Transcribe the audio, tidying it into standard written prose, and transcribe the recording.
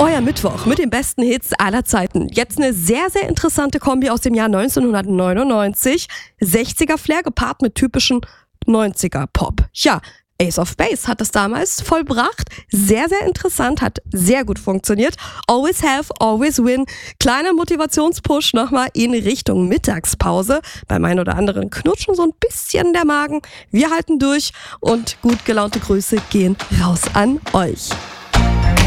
Euer Mittwoch mit den besten Hits aller Zeiten. Jetzt eine sehr, sehr interessante Kombi aus dem Jahr 1999. 60er Flair gepaart mit typischen 90er Pop. Ja, Ace of Base hat es damals vollbracht. Sehr, sehr interessant, hat sehr gut funktioniert. Always have, always win. Kleiner Motivationspush nochmal in Richtung Mittagspause. Beim einen oder anderen knutschen so ein bisschen der Magen. Wir halten durch und gut gelaunte Grüße gehen raus an euch.